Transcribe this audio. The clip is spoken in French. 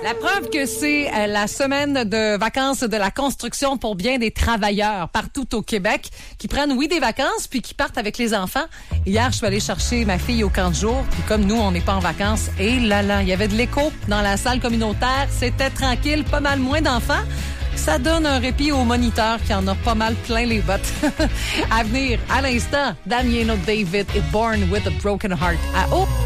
La preuve que c'est la semaine de vacances de la construction pour bien des travailleurs partout au Québec qui prennent, oui, des vacances puis qui partent avec les enfants. Hier, je suis allée chercher ma fille au camp de jour puis comme nous, on n'est pas en vacances, et là, il y avait de l'écho dans la salle communautaire. C'était tranquille, pas mal moins d'enfants. Ça donne un répit aux moniteurs qui en ont pas mal plein les bottes. À venir, à l'instant, Damiano David et Born with a Broken Heart. À